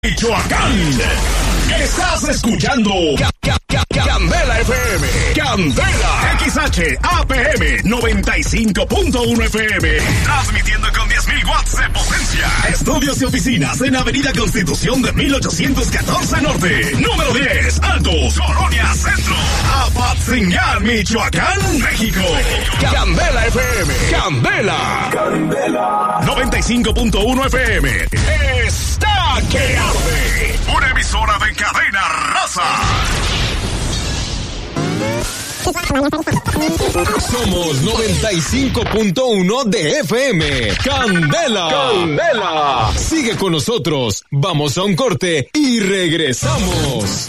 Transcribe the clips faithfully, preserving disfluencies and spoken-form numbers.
Michoacán. Estás escuchando Candela F M. Candela X H A P M noventa y cinco punto uno F M. Transmitiendo con diez mil watts de potencia. Estudios y oficinas en Avenida Constitución de mil ochocientos catorce Norte. Número diez, Altos, Colonia Centro. Apatzingán, Michoacán, México. Candela F M. Candela. Candela. noventa y cinco punto uno F M. Está que arde. Una emisora de cadena raza. Somos noventa y cinco punto uno de F M. Candela. Candela. Sigue con nosotros. Vamos a un corte y regresamos.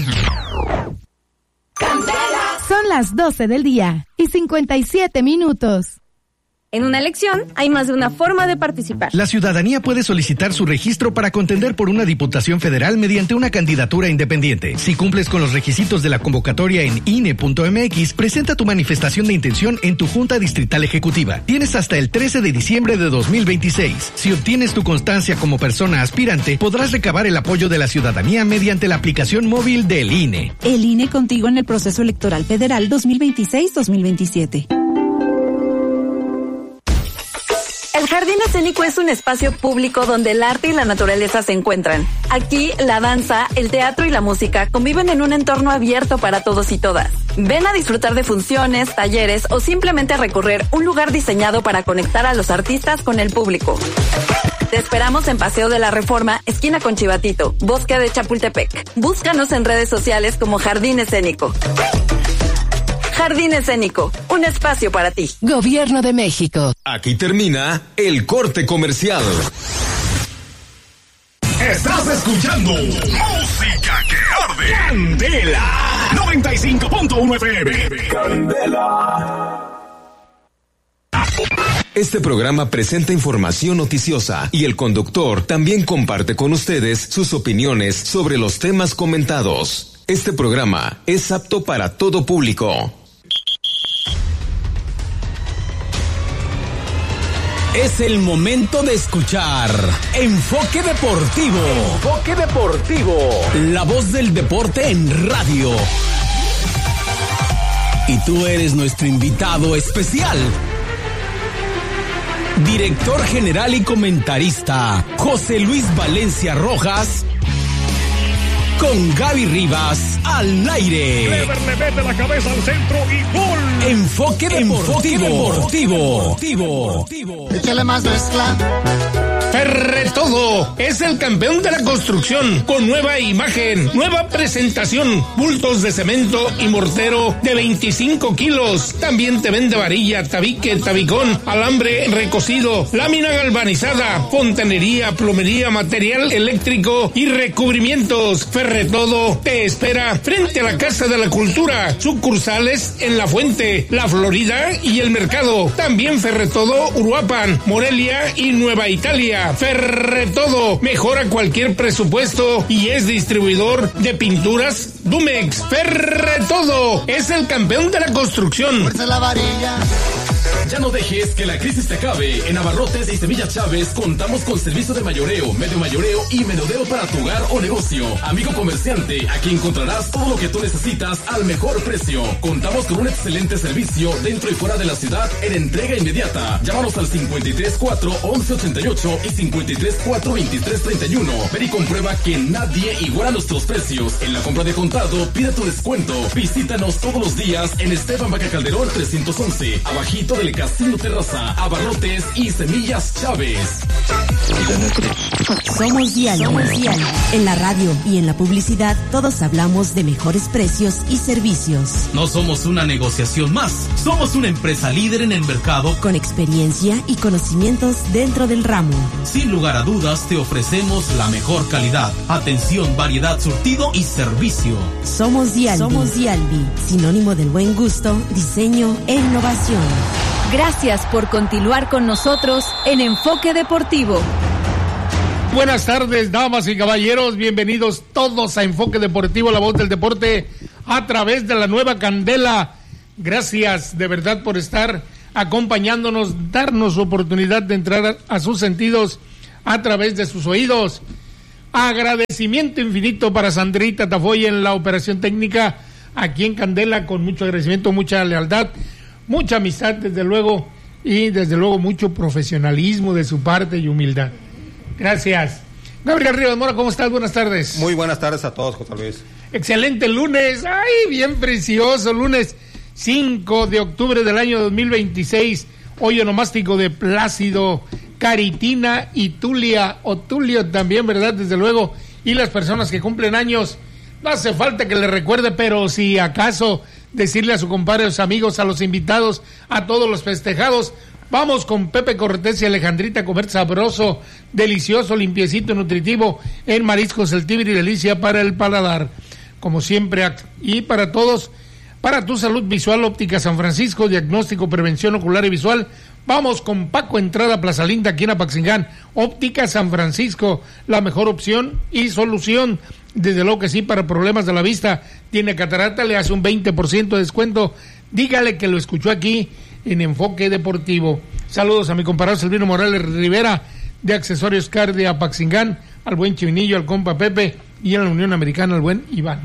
Candela. Son las doce del día y cincuenta y siete minutos. En una elección hay más de una forma de participar. La ciudadanía puede solicitar su registro para contender por una diputación federal mediante una candidatura independiente. Si cumples con los requisitos de la convocatoria en I N E punto M X, presenta tu manifestación de intención en tu Junta Distrital Ejecutiva. Tienes hasta el trece de diciembre de dos mil veintiséis. Si obtienes tu constancia como persona aspirante, podrás recabar el apoyo de la ciudadanía mediante la aplicación móvil del I N E. El I N E contigo en el proceso electoral federal dos mil veintiséis dos mil veintisiete. El Jardín Escénico es un espacio público donde el arte y la naturaleza se encuentran. Aquí, la danza, el teatro y la música conviven en un entorno abierto para todos y todas. Ven a disfrutar de funciones, talleres o simplemente a recorrer un lugar diseñado para conectar a los artistas con el público. Te esperamos en Paseo de la Reforma, esquina con Chivatito, Bosque de Chapultepec. Búscanos en redes sociales como Jardín Escénico. Jardín Escénico, un espacio para ti. Gobierno de México. Aquí termina el corte comercial. Estás escuchando música que arde. Candela noventa y cinco punto uno F M. Candela. Este programa presenta información noticiosa y el conductor también comparte con ustedes sus opiniones sobre los temas comentados. Este programa es apto para todo público. Es el momento de escuchar Enfoque Deportivo. Enfoque Deportivo. La voz del deporte en radio. Y tú eres nuestro invitado especial. Director general y comentarista, José Luis Valencia Rojas. Con Gaby Rivas al aire. Clever le mete la cabeza al centro y gol. Enfoque Deportivo. Deportivo. Deportivo. Échale más mezcla. Ferretodo es el campeón de la construcción con nueva imagen, nueva presentación, bultos de cemento y mortero de veinticinco kilos. También te vende varilla, tabique, tabicón, alambre recocido, lámina galvanizada, fontanería, plomería, material eléctrico y recubrimientos. Ferretodo te espera frente a la Casa de la Cultura, sucursales en La Fuente, La Florida y El Mercado. También Ferretodo Uruapan, Morelia y Nueva Italia. Ferretodo mejora cualquier presupuesto y es distribuidor de pinturas Dumex. Ferretodo es el campeón de la construcción. Fuerza la varilla. Ya no dejes que la crisis te acabe. En Abarrotes y Semillas Chávez contamos con servicio de mayoreo, medio mayoreo y menudeo para tu hogar o negocio. Amigo comerciante, aquí encontrarás todo lo que tú necesitas al mejor precio. Contamos con un excelente servicio dentro y fuera de la ciudad en entrega inmediata. Llámanos al cincuenta y tres cuatro once ochenta y ocho y cincuenta y tres cuatro veintitrés treinta y uno. Ven y comprueba que nadie iguala nuestros precios. En la compra de contado, pide tu descuento. Visítanos todos los días en Esteban Vaca Calderón trescientos once, abajito del Casino Terraza, Abarrotes y Semillas Chávez. Somos Dial. Somos Dial. En la radio y en la publicidad todos hablamos de mejores precios y servicios. No somos una negociación más, somos una empresa líder en el mercado con experiencia y conocimientos dentro del ramo. Sin lugar a dudas te ofrecemos la mejor calidad, atención, variedad, surtido y servicio. Somos Dialbi. Somos Dialbi, sinónimo del buen gusto, diseño e innovación. Gracias por continuar con nosotros en Enfoque Deportivo. Buenas tardes, damas y caballeros, bienvenidos todos a Enfoque Deportivo, la voz del deporte a través de la nueva Candela. Gracias de verdad por estar acompañándonos, darnos oportunidad de entrar a, a sus sentidos a través de sus oídos. Agradecimiento infinito para Sandrita Tafoy en la operación técnica aquí en Candela, con mucho agradecimiento, mucha lealtad, mucha amistad desde luego, y desde luego mucho profesionalismo de su parte y humildad. Gracias. Gabriel Rivas Mora, ¿cómo estás? Buenas tardes. Muy buenas tardes a todos, José Luis. Excelente lunes, ay, bien precioso, lunes cinco de octubre del año dos mil veintiséis, hoy onomástico de Plácido, Caritina y Tulia, o Tulio también, ¿verdad? Desde luego, y las personas que cumplen años, no hace falta que les recuerde, pero si acaso decirle a su compadre, a sus amigos, a los invitados, a todos los festejados, vamos con Pepe Cortés y Alejandrita a comer sabroso, delicioso, limpiecito, nutritivo, en Mariscos El Tíber y delicia para el paladar, como siempre, y para todos, para tu salud visual, Óptica San Francisco, diagnóstico, prevención ocular y visual. Vamos con Paco Entrada, Plaza Linda, aquí en Apaxingán. Óptica San Francisco, la mejor opción y solución. Desde luego que sí, para problemas de la vista. Tiene catarata, le hace un veinte por ciento de descuento. Dígale que lo escuchó aquí en Enfoque Deportivo. Saludos a mi compadre Silvino Morales Rivera, de Accesorios Car de Apaxingán, al buen Chivinillo, al compa Pepe, y en la Unión Americana al buen Iván.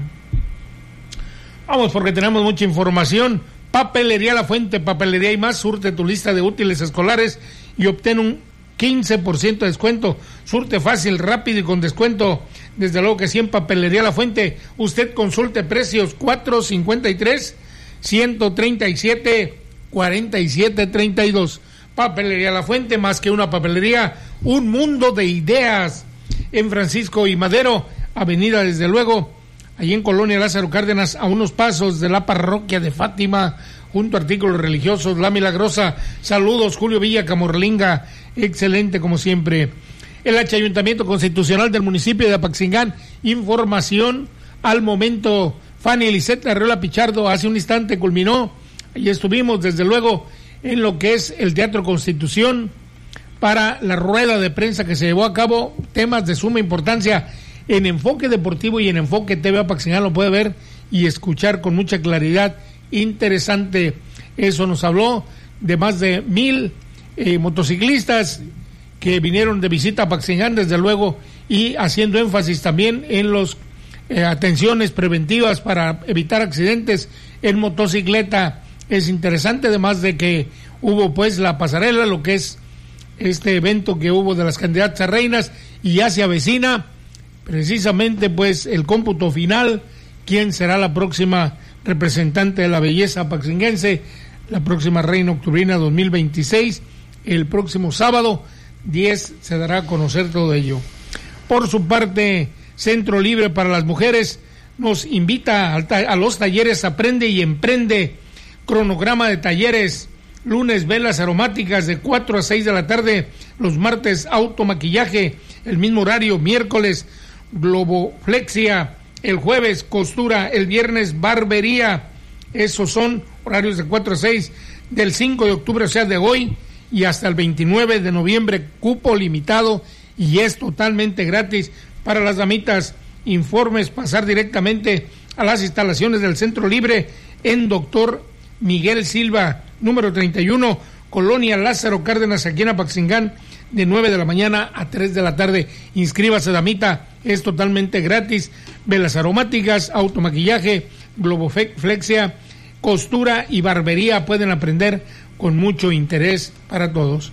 Vamos porque tenemos mucha información. Papelería La Fuente, papelería y más, surte tu lista de útiles escolares y obtén un quince por ciento de descuento. Surte fácil, rápido y con descuento. Desde luego que sí, en Papelería La Fuente. Usted consulte precios cuatro cincuenta y tres, ciento treinta y siete, cuarenta y siete treinta y dos. Papelería La Fuente, más que una papelería, un mundo de ideas. En Francisco y Madero, avenida desde luego, allí en Colonia Lázaro Cárdenas, a unos pasos de la parroquia de Fátima, junto a Artículos Religiosos, La Milagrosa. Saludos, Julio Villa Camorlinga, excelente como siempre. El H Ayuntamiento Constitucional del municipio de Apaxingán, información al momento. Fanny Eliseta Arreola Pichardo, hace un instante culminó, y estuvimos desde luego en lo que es el Teatro Constitución, para la rueda de prensa que se llevó a cabo, temas de suma importancia. En Enfoque Deportivo y en Enfoque T V Apaxingán lo puede ver y escuchar con mucha claridad. Interesante. Eso nos habló de más de mil eh, motociclistas que vinieron de visita a Apaxingán, desde luego, y haciendo énfasis también en las eh, atenciones preventivas para evitar accidentes en motocicleta. Es interesante, además de que hubo pues la pasarela, lo que es este evento que hubo de las candidatas a reinas, y ya se avecina precisamente pues el cómputo final, quién será la próxima representante de la belleza apaxinguense, la próxima reina octubrina dos mil veintiséis. El próximo sábado diez se dará a conocer todo ello. Por su parte, Centro Libre para las Mujeres nos invita a, ta- a los talleres Aprende y Emprende, cronograma de talleres, lunes velas aromáticas de cuatro a seis de la tarde, los martes automaquillaje, el mismo horario, miércoles globoflexia, el jueves costura, el viernes barbería. Esos son horarios de cuatro a seis, del cinco de octubre, o sea de hoy, y hasta el veintinueve de noviembre, cupo limitado y es totalmente gratis para las damitas. Informes, pasar directamente a las instalaciones del Centro Libre en Doctor Miguel Silva, número treinta y uno, Colonia Lázaro Cárdenas, aquí en Apaxingán, de nueve de la mañana a tres de la tarde. Inscríbase, damita, es totalmente gratis. Velas aromáticas, automaquillaje, globoflexia, costura y barbería pueden aprender con mucho interés para todos.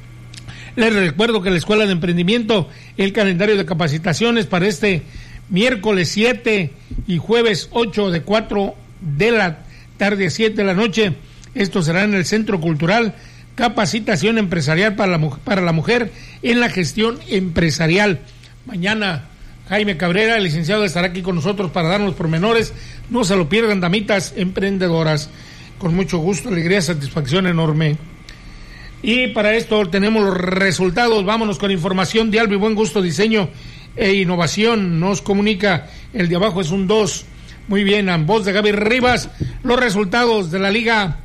Les recuerdo que la Escuela de Emprendimiento, el calendario de capacitaciones para este miércoles siete y jueves ocho, de cuatro de la tarde a siete de la noche. Esto será en el Centro Cultural, capacitación empresarial para la, para la mujer en la gestión empresarial. Mañana Jaime Cabrera, el licenciado, estará aquí con nosotros para darnos los pormenores. No se lo pierdan, damitas emprendedoras. Con mucho gusto, alegría, satisfacción enorme. Y para esto tenemos los resultados. Vámonos con información de Albi Buen Gusto, Diseño e Innovación. Nos comunica, el de abajo es un dos. Muy bien, en voz de Gaby Rivas, los resultados de la Liga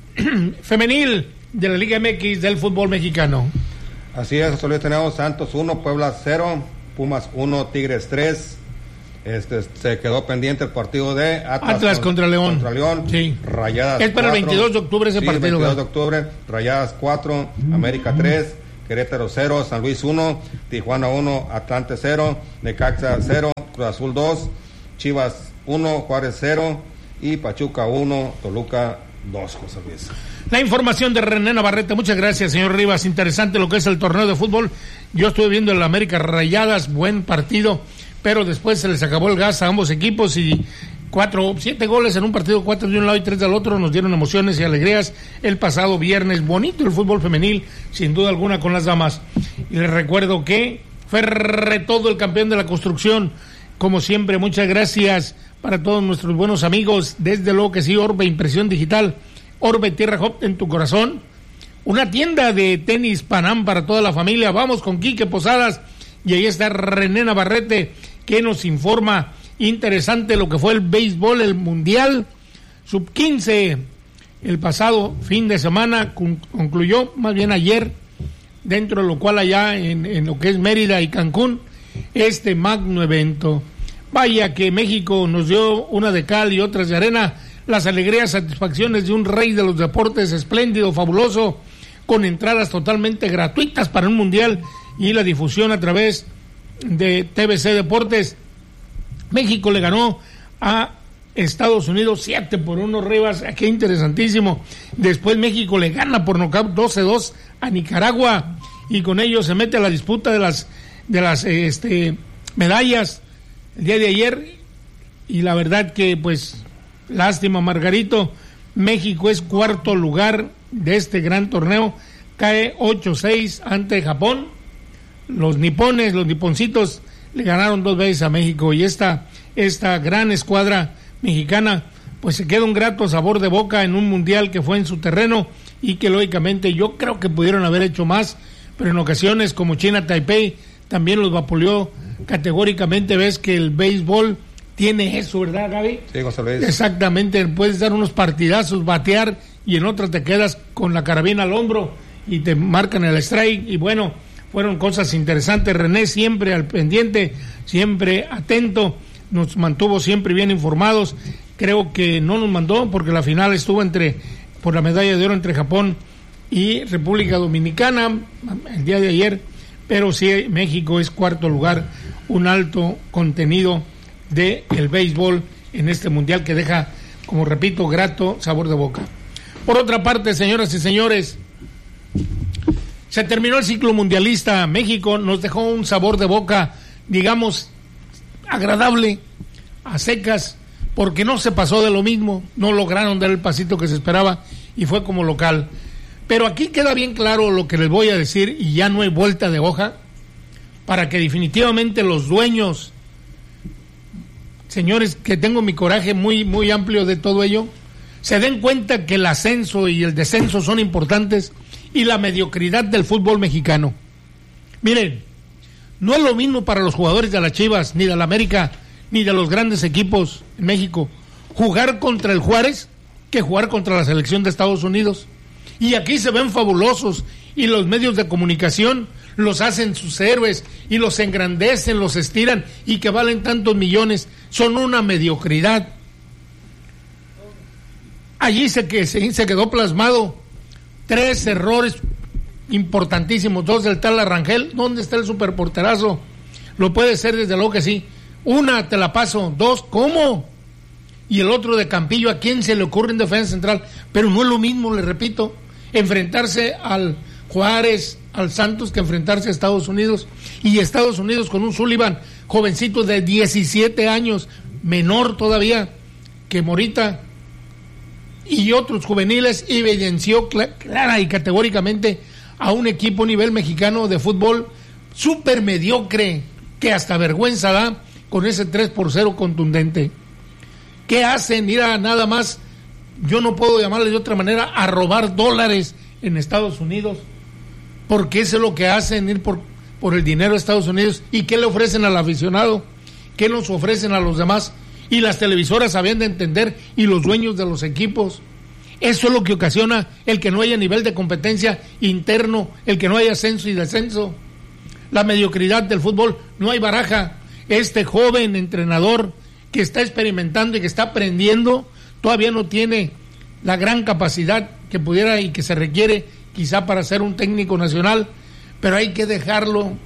Femenil, de la Liga M X del fútbol mexicano. Así es, solo tenemos Santos uno, Puebla cero, Pumas uno, Tigres tres. Este, se quedó pendiente el partido de Atlas, Atlas con, contra León. Contra León. Sí. Rayadas es para cuatro, el veintidós de octubre ese sí, partido. veintidós de octubre, Rayadas cuatro, América tres, Querétaro cero, San Luis uno, Tijuana uno, Atlante cero, Necaxa cero, Cruz Azul dos, Chivas uno, Juárez cero y Pachuca uno, Toluca dos, José Luis. La información de René Navarrete, muchas gracias, señor Rivas. Interesante lo que es el torneo de fútbol. Yo estuve viendo el América Rayadas, buen partido, pero después se les acabó el gas a ambos equipos y cuatro, siete goles en un partido, cuatro de un lado y tres del otro, nos dieron emociones y alegrías el pasado viernes. Bonito el fútbol femenil, sin duda alguna, con las damas. Y les recuerdo que Ferre todo el campeón de la construcción, como siempre, muchas gracias para todos nuestros buenos amigos, desde luego que sí, Orbe Impresión Digital, Orbe Tierra Hop en tu corazón, una tienda de tenis Panam para toda la familia. Vamos con Quique Posadas y ahí está René Navarrete que nos informa interesante lo que fue el béisbol, el mundial sub quince el pasado fin de semana concluyó, más bien ayer, dentro de lo cual allá en, en lo que es Mérida y Cancún, este magno evento. Vaya que México nos dio una de cal y otras de arena, las alegrías, satisfacciones de un rey de los deportes, espléndido, fabuloso, con entradas totalmente gratuitas para un mundial y la difusión a través de T V C Deportes. México le ganó a Estados Unidos siete por uno, Rivas, qué interesantísimo. Después México le gana por nocaut doce dos a Nicaragua y con ello se mete a la disputa de las de las este medallas el día de ayer. Y la verdad que pues lástima, Margarito, México es cuarto lugar de este gran torneo, cae ocho seis ante Japón. Los nipones, los niponcitos le ganaron dos veces a México y esta, esta gran escuadra mexicana pues se queda un grato sabor de boca en un mundial que fue en su terreno y que lógicamente yo creo que pudieron haber hecho más, pero en ocasiones como China Taipei también los vapuleó categóricamente. Ves que el béisbol tiene eso, ¿verdad, Gaby? Sí, José Luis. Exactamente, puedes dar unos partidazos, batear y en otras te quedas con la carabina al hombro y te marcan el strike y bueno, fueron cosas interesantes. René siempre al pendiente, siempre atento, nos mantuvo siempre bien informados. Creo que no nos mandó porque la final estuvo entre por la medalla de oro entre Japón y República Dominicana el día de ayer, pero sí México es cuarto lugar, un alto contenido de el béisbol en este mundial que deja, como repito, grato sabor de boca. Por otra parte, señoras y señores, se terminó el ciclo mundialista. México nos dejó un sabor de boca, digamos, agradable, a secas, porque no se pasó de lo mismo, no lograron dar el pasito que se esperaba y fue como local. Pero aquí queda bien claro lo que les voy a decir y ya no hay vuelta de hoja, para que definitivamente los dueños, señores, que tengo mi coraje muy, muy amplio de todo ello, se den cuenta que el ascenso y el descenso son importantes y la mediocridad del fútbol mexicano. Miren, no es lo mismo para los jugadores de las Chivas, ni de la América, ni de los grandes equipos en México, jugar contra el Juárez que jugar contra la selección de Estados Unidos. Y aquí se ven fabulosos y los medios de comunicación los hacen sus héroes y los engrandecen, los estiran y que valen tantos millones. Son una mediocridad. Allí se, que, se, se quedó plasmado tres errores importantísimos, dos del tal Arrangel. ¿Dónde está el superporterazo? Lo puede ser, desde luego que sí. Una, te la paso. Dos, ¿cómo? Y el otro de Campillo, ¿a quién se le ocurre en defensa central? Pero no es lo mismo, le repito, enfrentarse al Juárez, al Santos, que enfrentarse a Estados Unidos. Y Estados Unidos con un Sullivan, jovencito de diecisiete años, menor todavía que Morita, y otros juveniles, evidenció clara y categóricamente a un equipo a nivel mexicano de fútbol súper mediocre, que hasta vergüenza da con ese tres por cero contundente. ¿Qué hacen? Mira, nada más, yo no puedo llamarle de otra manera, a robar dólares en Estados Unidos, porque eso es lo que hacen, ir por, por el dinero de Estados Unidos. ¿Y qué le ofrecen al aficionado? ¿Qué nos ofrecen a los demás? Y las televisoras sabían de entender, y los dueños de los equipos. Eso es lo que ocasiona el que no haya nivel de competencia interno, el que no haya ascenso y descenso. La mediocridad del fútbol, no hay baraja. Este joven entrenador que está experimentando y que está aprendiendo, todavía no tiene la gran capacidad que pudiera y que se requiere quizá para ser un técnico nacional, pero hay que dejarlo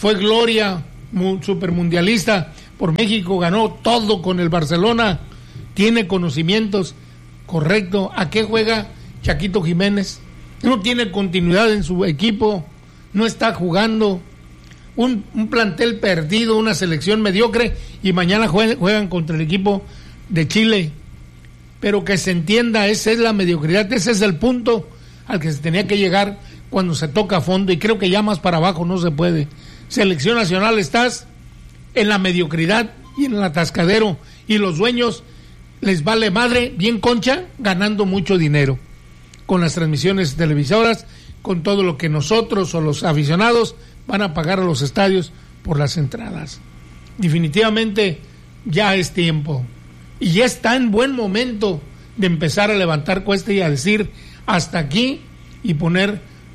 fue gloria supermundialista por México, ganó todo con el Barcelona, tiene conocimientos, correcto. ¿A qué juega Chaquito Jiménez? No tiene continuidad en su equipo, no está jugando. Un, un plantel perdido, una selección mediocre, y mañana juegan, juegan contra el equipo de Chile. Pero que se entienda, esa es la mediocridad, ese es el punto al que se tenía que llegar cuando se toca a fondo, y creo que ya más para abajo no se puede. Selección nacional, estás en la mediocridad y en el atascadero, y los dueños les vale madre, bien concha, ganando mucho dinero con las transmisiones televisoras, con todo lo que nosotros o los aficionados van a pagar a los estadios por las entradas. Definitivamente ya es tiempo, y ya está en buen momento de empezar a levantar cuesta y a decir hasta aquí, y poner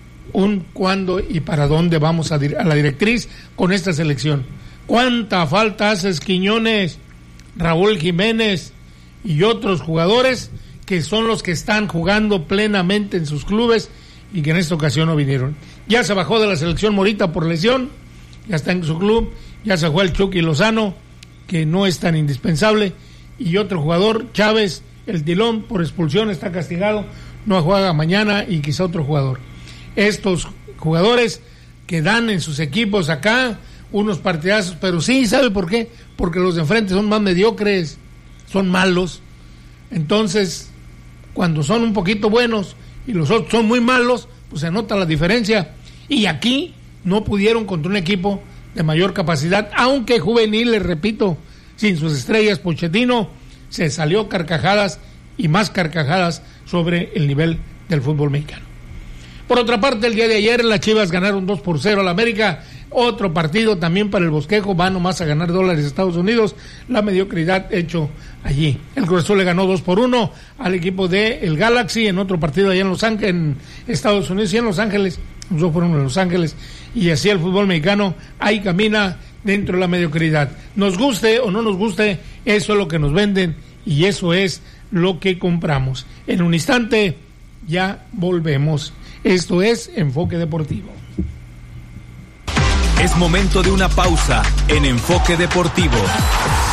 un cuándo y para dónde vamos a, a la directriz con esta selección. ¿Cuánta falta haces, Quiñones, Raúl Jiménez y otros jugadores que son los que están jugando plenamente en sus clubes y que en esta ocasión no vinieron? Ya se bajó de la selección Morita por lesión, ya está en su club, ya se fue el Chucky Lozano, que no es tan indispensable, y otro jugador, Chávez, el Tilón, por expulsión está castigado, no juega mañana, y quizá otro jugador. Estos jugadores que dan en sus equipos acá unos partidazos, pero sí, ¿sabe por qué? Porque los de enfrente son más mediocres, son malos. Entonces, cuando son un poquito buenos y los otros son muy malos, pues se nota la diferencia. Y aquí no pudieron contra un equipo de mayor capacidad, aunque juvenil, les repito, sin sus estrellas. Pochettino se salió carcajadas y más carcajadas sobre el nivel del fútbol mexicano. Por otra parte, el día de ayer las Chivas ganaron dos por cero al América. Otro partido también para el Bosquejo, va nomás a ganar dólares a Estados Unidos, la mediocridad hecho allí. El Cruz Azul le ganó dos por uno al equipo de el Galaxy en otro partido allá en Los Ángeles, en Estados Unidos y en Los Ángeles, dos por uno en Los Ángeles, y así el fútbol mexicano ahí camina dentro de la mediocridad. Nos guste o no nos guste, eso es lo que nos venden y eso es lo que compramos. En un instante ya volvemos. Esto es Enfoque Deportivo. Es momento de una pausa en Enfoque Deportivo.